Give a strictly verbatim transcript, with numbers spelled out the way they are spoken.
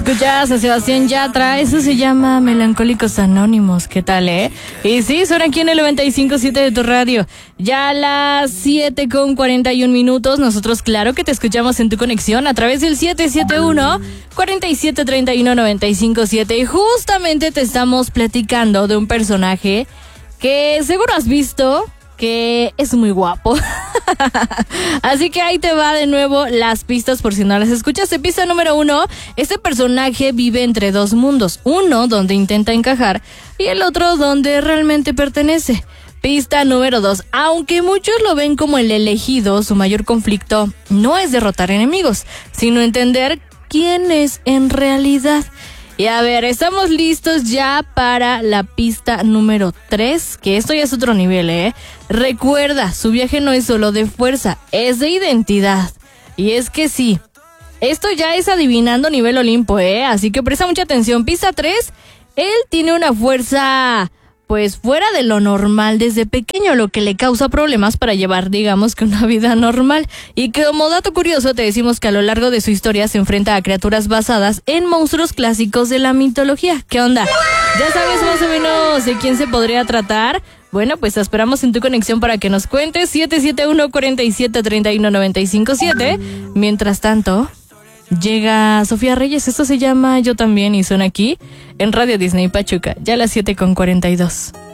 Escuchas a Sebastián Yatra, eso se llama Melancólicos Anónimos, ¿qué tal, eh? Y sí, son aquí en el noventa y cinco punto siete de tu radio. Ya a las siete con cuarenta y un minutos, nosotros claro que te escuchamos en tu conexión a través del siete siete uno, cuatro siete tres uno, nueve cinco siete. Y justamente te estamos platicando de un personaje que seguro has visto, que es muy guapo. Así que ahí te va de nuevo las pistas por si no las escuchaste. Pista número uno, este personaje vive entre dos mundos, uno donde intenta encajar y el otro donde realmente pertenece. Pista número dos, aunque muchos lo ven como el elegido, su mayor conflicto no es derrotar enemigos, sino entender quién es en realidad. Y a ver, estamos listos ya para la pista número tres, que esto ya es otro nivel, ¿eh? Recuerda, su viaje no es solo de fuerza, es de identidad. Y es que sí, esto ya es adivinando nivel Olimpo, ¿eh? Así que presta mucha atención. Pista tres, él tiene una fuerza, pues, fuera de lo normal desde pequeño, lo que le causa problemas para llevar, digamos, que una vida normal. Y como dato curioso, te decimos que a lo largo de su historia se enfrenta a criaturas basadas en monstruos clásicos de la mitología. ¿Qué onda? ¿Ya sabes más o menos de quién se podría tratar? Bueno, pues te esperamos en tu conexión para que nos cuentes. siete siete uno, cuatro siete tres uno, nueve cinco siete. Mientras tanto, llega Sofía Reyes, esto se llama Yo También y suena aquí en Radio Disney Pachuca, ya a las siete con cuarenta y dos.